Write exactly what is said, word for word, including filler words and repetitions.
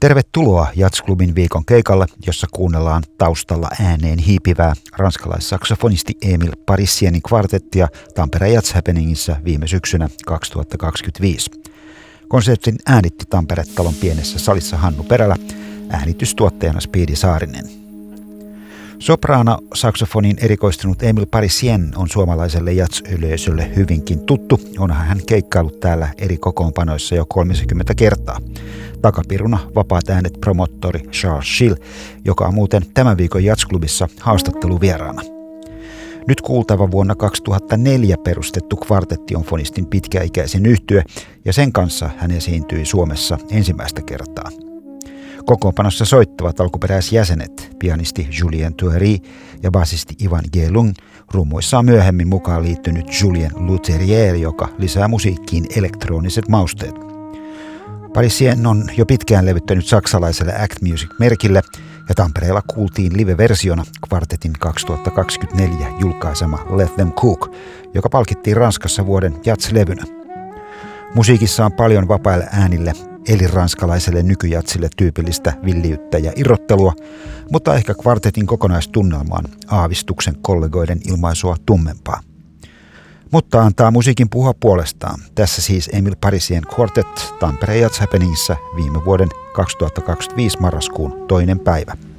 Tervetuloa Jazzklubin viikon keikalle, jossa kuunnellaan taustalla ääneen hiipivää ranskalais-saksofonisti Emil Parissiénin kvartettia Tampereen Jazz Happeningissä viime syksynä kaksituhattakaksikymmentäviisi. Konsertin äänitti Tampere-talon pienessä salissa Hannu Perälä, äänitystuottajana Speedy Saarinen. Sopraano-saksofonin erikoistunut Emil Parissién on suomalaiselle jazz-yleisölle hyvinkin tuttu, onhan hän keikkaillut täällä eri kokoonpanoissa jo kolmekymmentä kertaa. Takapiruna vapaat äänet promottori Charles Schill, joka on muuten tämän viikon Jazzklubissa haastatteluvieraana. Nyt kuultava vuonna kaksituhattaneljä perustettu kvartetti on fonistin pitkäikäisen yhtye, ja sen kanssa hän esiintyi Suomessa ensimmäistä kertaa. Kokoonpanossa soittavat alkuperäisjäsenet, pianisti Julien Thuery ja basisti Ivan Gelung. Rummuissa on myöhemmin mukaan liittynyt Julien Lutherier, joka lisää musiikkiin elektroniset mausteet. Parissién on jo pitkään levyttänyt saksalaiselle Act Music-merkille, ja Tampereella kuultiin live-versiona kvartetin kaksituhattakaksikymmentäneljä julkaisema Let Them Cook, joka palkittiin Ranskassa vuoden jazz-levynä. Musiikissa on paljon vapaille äänille, eli ranskalaiselle nykyjatsille tyypillistä villiyttä ja irrottelua, mutta ehkä kvartetin kokonaistunnelma on aavistuksen kollegoiden ilmaisua tummempaa. Mutta antaa musiikin puhua puolestaan. Tässä siis Emil Parissién Quartet Tampereen Jazz Happeningissa viime vuoden kaksituhattakaksikymmentäviisi marraskuun toinen päivä.